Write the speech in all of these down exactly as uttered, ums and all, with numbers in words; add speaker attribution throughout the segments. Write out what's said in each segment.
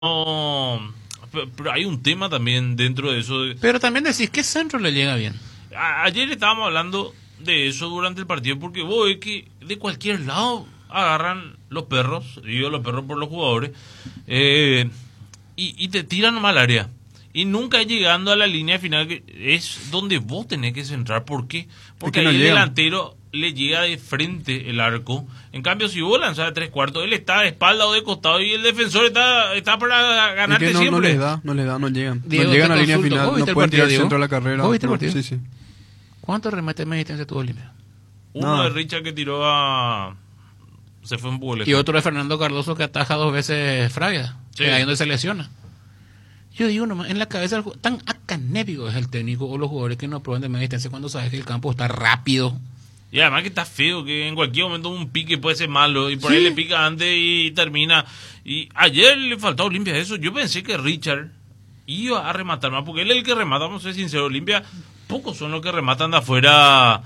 Speaker 1: no, pero, pero hay un tema también dentro de eso. de-
Speaker 2: Pero también decís, ¿qué centro le llega bien?
Speaker 1: a- ayer estábamos hablando de eso durante el partido porque vos ves que de cualquier lado agarran los perros, digo los perros por los jugadores, eh, y, y te tiran mal área. Y nunca llegando a la línea final, que es donde vos tenés que centrar. ¿Por qué? Porque
Speaker 3: que no
Speaker 1: ahí el
Speaker 3: llegan.
Speaker 1: delantero le llega de frente el arco. En cambio, si vos lanzás de tres cuartos, él está de espalda o de costado y el defensor está, está para
Speaker 3: Es
Speaker 1: ganarte
Speaker 3: que no, no
Speaker 1: siempre.
Speaker 3: les da, no les da, no llegan.
Speaker 2: Diego,
Speaker 3: no llegan
Speaker 2: te
Speaker 3: a la línea
Speaker 2: consulto,
Speaker 3: final,
Speaker 2: ¿vos
Speaker 3: no
Speaker 2: viste el
Speaker 3: pueden
Speaker 2: partido,
Speaker 3: tirar
Speaker 2: Diego?
Speaker 3: centro a la carrera.
Speaker 2: ¿Vos viste el
Speaker 3: No,
Speaker 2: partido?
Speaker 3: sí, sí.
Speaker 2: ¿Cuántos remates me distancia tuvo Olimpia?
Speaker 1: Uno
Speaker 3: No.
Speaker 1: de Richard que tiró a... Se fue un poco lejos.
Speaker 2: Y otro de Fernando Cardoso que ataja dos veces Fraga,
Speaker 1: Sí.
Speaker 2: que ahí donde se lesiona. Yo digo nomás, en la cabeza del ju- tan acanébico es el técnico o los jugadores que no prueban de media distancia cuando sabes que el campo está rápido.
Speaker 1: Y además que está feo, que en cualquier momento un pique puede ser malo. Y por
Speaker 2: Sí.
Speaker 1: ahí le pica antes y termina. Y ayer le faltó a Olimpia eso. Yo pensé que Richard iba a rematar más, porque él es el que remata, vamos a ser sinceros. Olimpia, pocos son los que rematan de afuera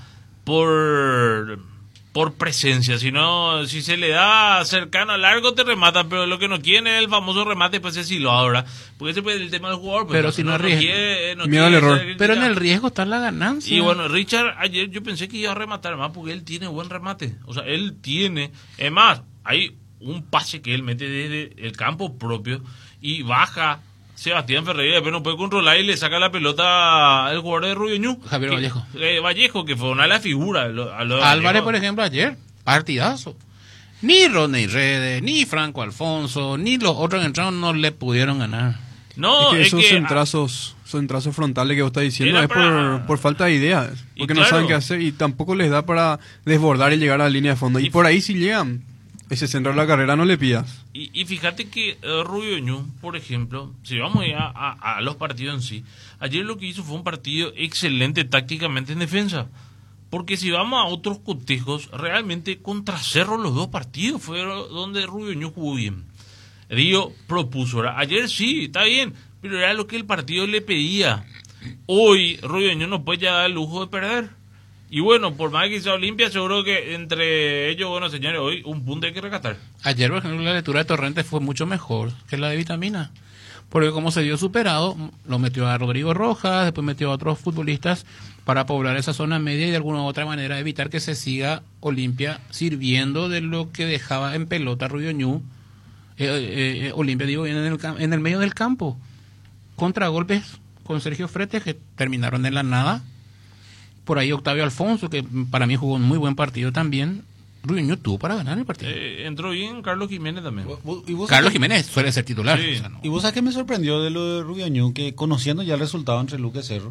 Speaker 1: por, por presencia. Si no, si se le da cercano a largo, te remata. Pero lo que no quiere es el famoso remate, pues es lo ahora. Porque ese es el tema del jugador. Pues,
Speaker 2: Pero si no arriesga.
Speaker 1: quiere, no
Speaker 3: Miedo al
Speaker 1: quiere
Speaker 3: error.
Speaker 1: ser
Speaker 2: Pero en
Speaker 1: criticado.
Speaker 2: el riesgo está la ganancia.
Speaker 1: Y bueno, Richard, ayer yo pensé que iba a rematar más porque él tiene buen remate. O sea, él tiene. Es más, hay un pase que él mete desde el campo propio y baja Sebastián Ferreira. Después no puede controlar y le saca la pelota al jugador de Rubio Ñu.
Speaker 2: Javier
Speaker 1: que-
Speaker 2: Vallejo.
Speaker 1: eh, Vallejo, que fue una de las figuras. A lo- a lo de
Speaker 2: Álvarez,
Speaker 1: Vallejo.
Speaker 2: por ejemplo, ayer, partidazo. Ni Rodney Redes, ni Franco Alfonso, ni los otros que entraron no le pudieron ganar.
Speaker 1: No,
Speaker 3: es que
Speaker 1: es
Speaker 3: esos
Speaker 1: que,
Speaker 3: centrazos, centrazos frontales que vos estás diciendo
Speaker 1: Era
Speaker 3: es
Speaker 1: para-
Speaker 3: por, por falta de ideas.
Speaker 1: Y
Speaker 3: Porque no
Speaker 1: claro.
Speaker 3: saben qué hacer y tampoco les da para desbordar y llegar a la línea de fondo. Y,
Speaker 1: Y-
Speaker 3: por ahí si llegan, ese centro de la carrera no le pidas.
Speaker 1: Y, y fíjate que eh, Rubio Ñu, por ejemplo, si vamos ya a, a, a los partidos en sí, ayer lo que hizo fue un partido excelente tácticamente en defensa. Porque si vamos a otros cotejos, realmente contra Cerro los dos partidos fueron donde Rubio Ñu jugó bien. Río propuso, ¿verdad? Ayer sí, está bien, pero era lo que el partido le pedía. Hoy Rubio Ñu no puede ya dar el lujo de perder. Y bueno, por más que sea Olimpia, seguro que entre ellos, bueno, señores, hoy un punto hay que rescatar.
Speaker 2: Ayer, por ejemplo, la lectura de Torrente fue mucho mejor que la de Vitamina. Porque como se dio superado, lo metió a Rodrigo Rojas, después metió a otros futbolistas para poblar esa zona media y de alguna u otra manera evitar que se siga Olimpia sirviendo de lo que dejaba en pelota Rubio Ñu. Eh, eh, eh, Olimpia, digo, en el, cam- en el medio del campo. Contragolpes con Sergio Fretes que terminaron en la nada. Por ahí Octavio Alfonso, que para mí jugó un muy buen partido también. Rubio Ñu tuvo para ganar el partido.
Speaker 1: Eh, entró bien Carlos Jiménez también.
Speaker 4: ¿Y vos
Speaker 2: Carlos
Speaker 4: sabés-
Speaker 2: Jiménez suele ser titular.
Speaker 1: Sí.
Speaker 2: o sea, no.
Speaker 4: ¿Y vos sabés qué me sorprendió de lo de Rubio Ñu? Que conociendo ya el resultado entre Luque y Cerro,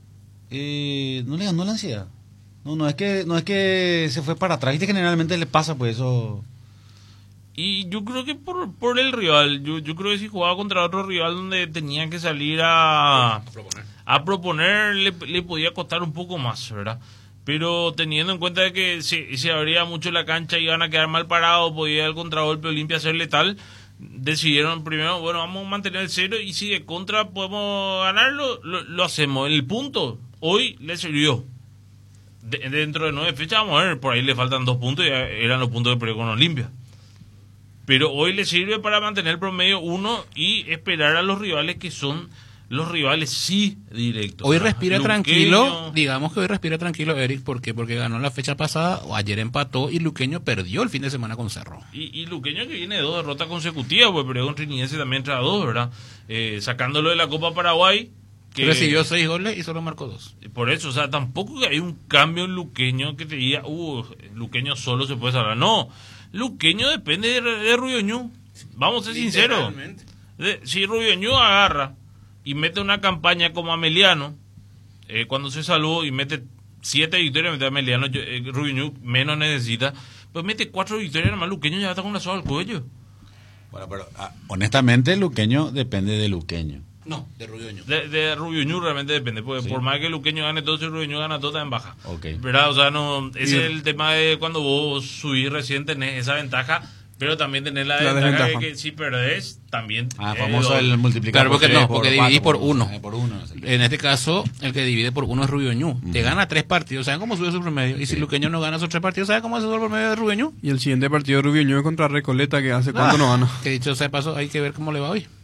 Speaker 4: eh, no le ganó la ansiedad. No, no es que no es que se fue para atrás. Y generalmente le pasa pues eso.
Speaker 1: Y yo creo que por, por el rival, yo, yo creo que si jugaba contra otro rival donde tenían que salir a, a proponer, le, le podía costar un poco más, ¿verdad? Pero teniendo en cuenta de que se, se abría mucho la cancha y iban a quedar mal parados, podía el contragolpe Olimpia ser letal, decidieron primero, bueno, vamos a mantener el cero y si de contra podemos ganarlo, lo, lo hacemos. El punto hoy le sirvió. De- dentro de nueve fechas, vamos a ver, por ahí le faltan dos puntos y ya eran los puntos que perdió con Olimpia. Pero hoy le sirve para mantener el promedio uno y esperar a los rivales que son los rivales sí directos.
Speaker 2: Hoy
Speaker 1: ¿verdad?
Speaker 2: respira
Speaker 1: Luqueño,
Speaker 2: tranquilo, digamos que hoy respira tranquilo Eric, ¿por qué? Porque ganó la fecha pasada, o ayer empató y Luqueño perdió el fin de semana con Cerro.
Speaker 1: Y, y Luqueño que viene de dos derrotas consecutivas, pues perdió con Trinidense también tras dos, ¿verdad? Eh, sacándolo de la Copa Paraguay. Que
Speaker 2: Recibió seis goles y solo marcó dos.
Speaker 1: Por eso, o sea, tampoco que hay un cambio en Luqueño que te diga, uh, Luqueño solo se puede salvar. No, Luqueño depende de, de Rubio Ñu. Vamos a ser sinceros. De- si Rubio Ñu agarra y mete una campaña como Ameliano, eh, cuando se salvó y mete siete victorias, mete a Ameliano, yo, eh, Rubio Ñu menos necesita, pues mete cuatro victorias, nomás Luqueño ya está con la soga al cuello.
Speaker 4: Bueno, pero ah, honestamente Luqueño depende de Luqueño.
Speaker 2: No, de Rubio Ñu.
Speaker 1: De, de Rubio Ñu realmente depende, porque
Speaker 4: Sí.
Speaker 1: por más que Luqueño gane todo, si Rubio Ñu gana todo, está en baja.
Speaker 4: Ok.
Speaker 1: ¿Verdad? O sea, no, ese
Speaker 3: Y-
Speaker 1: es el tema de cuando vos subís recién tenés esa ventaja, pero también tenés la,
Speaker 3: La
Speaker 1: ventaja
Speaker 3: desventaja.
Speaker 1: de que si perdés, también...
Speaker 4: Ah,
Speaker 1: eh,
Speaker 4: famoso
Speaker 1: lo-
Speaker 4: el multiplicador.
Speaker 2: Claro, porque
Speaker 4: tres,
Speaker 2: no, porque
Speaker 4: cuatro,
Speaker 2: dividís por uno.
Speaker 4: eh, por uno.
Speaker 2: En este caso, el que divide por uno es Rubio Ñu. Te gana tres partidos, ¿saben cómo sube su promedio? Y si Luqueño no gana esos tres partidos, ¿saben cómo se sube el promedio de Rubio Ñu?
Speaker 3: Y el siguiente partido de Rubio Ñu contra Recoleta, que hace cuánto no gana.
Speaker 2: Que dicho sea de paso, hay que ver cómo le va hoy.